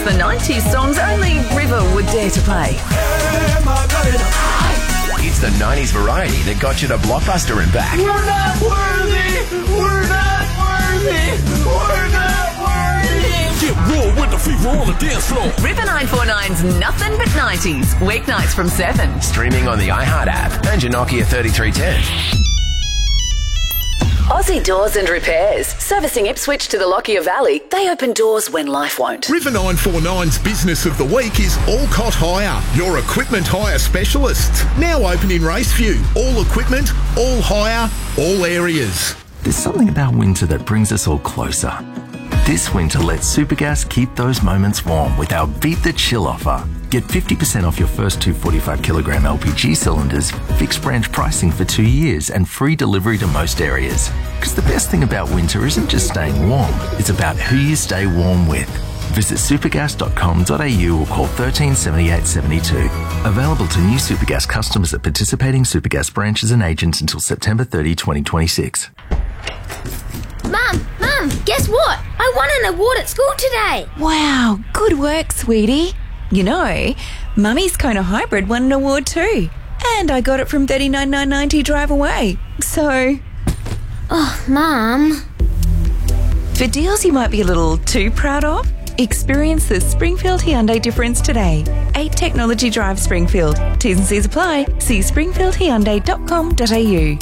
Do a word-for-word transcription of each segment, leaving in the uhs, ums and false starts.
the nineties songs only River would dare to play. It's the nineties variety that got you to Blockbuster and back. We're not worthy! We're not worthy! We're not worthy! Get raw with the fever on the dance floor. River nine four nine's Nothing But nineties, weeknights from seven. Streaming on the iHeart app and your Nokia thirty-three ten. Aussie Doors and Repairs. Servicing Ipswich to the Lockyer Valley. They open doors when life won't. River nine four nine's Business of the Week is Alcott Hire, your equipment hire specialist. Now open in Raceview. All equipment, all hire, all areas. There's something about winter that brings us all closer. This winter, let Supergas keep those moments warm with our Beat the Chill offer. Get fifty percent off your first two forty-five kilogram L P G cylinders, fixed branch pricing for two years and free delivery to most areas. Because the best thing about winter isn't just staying warm, it's about who you stay warm with. Visit supergas dot com dot a u or call one three seven eight seven two. Available to new Supergas customers at participating Supergas branches and agents until September thirtieth, twenty twenty-six. Mum, Mum, guess what? I won an award at school today. Wow, good work, sweetie. You know, Mummy's Kona Hybrid won an award too. And I got it from thirty-nine thousand nine hundred ninety Drive Away. So... Oh, Mum. For deals you might be a little too proud of, experience the Springfield Hyundai difference today. eight Technology Drive Springfield. T's and C's apply. See springfield hyundai dot com dot a u.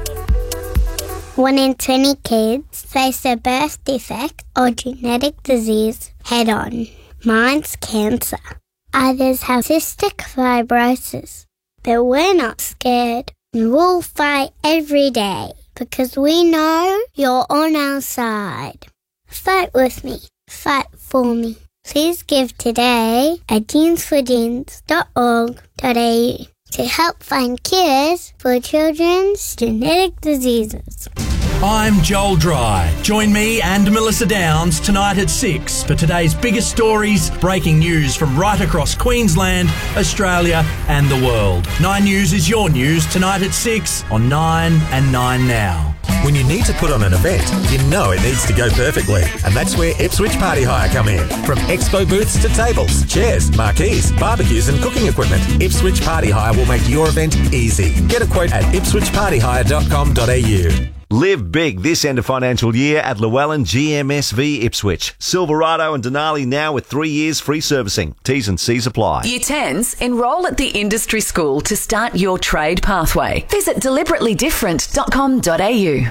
One in twenty kids face a birth defect or genetic disease head on. Mine's cancer. Others have cystic fibrosis. But we're not scared. And we'll fight every day because we know you're on our side. Fight with me. Fight for me. Please give today at jeans for jeans dot org dot a u to help find cures for children's genetic diseases. I'm Joel Dry. Join me and Melissa Downs tonight at six for today's biggest stories, breaking news from right across Queensland, Australia and the world. Nine News is your news tonight at six on Nine and Nine Now. When you need to put on an event, you know it needs to go perfectly. And that's where Ipswich Party Hire come in. From expo booths to tables, chairs, marquees, barbecues and cooking equipment, Ipswich Party Hire will make your event easy. Get a quote at ipswich party hire dot com dot a u. Live big this end of financial year at Llewellyn G M S V Ipswich. Silverado and Denali now with three years free servicing. T's and C's apply. Year tens, enrol at the industry school to start your trade pathway. Visit deliberately different dot com dot a u.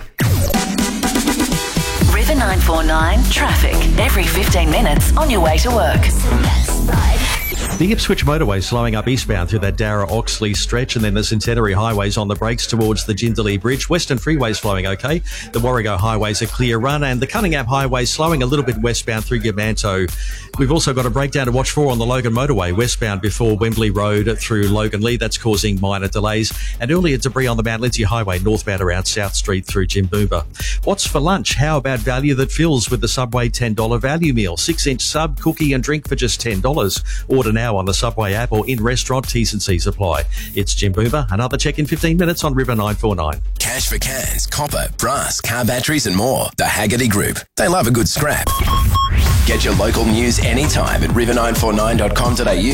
River nine four nine traffic every fifteen minutes on your way to work. The Ipswich motorway slowing up eastbound through that Darra-Oxley stretch, and then the Centenary highways on the brakes towards the Jindalee Bridge. Western freeways flowing okay. The Warrego highway's a clear run, and the Cunningham highway slowing a little bit westbound through Yamanto. We've also got a breakdown to watch for on the Logan motorway westbound before Wembley Road through Logan Lee. That's causing minor delays. And earlier debris on the Mount Lindsay highway northbound around South Street through Jimboomba. What's for lunch? How about value that fills with the Subway ten dollars value meal? six inch sub, cookie and drink for just ten dollars. Order now on the Subway app or in restaurant. T's and C's apply. It's Jimboomba. Another check in fifteen minutes on River nine four nine. Cash for cans, copper, brass, car batteries and more. The Haggerty Group. They love a good scrap. Get your local news anytime at river nine four nine dot com dot a u.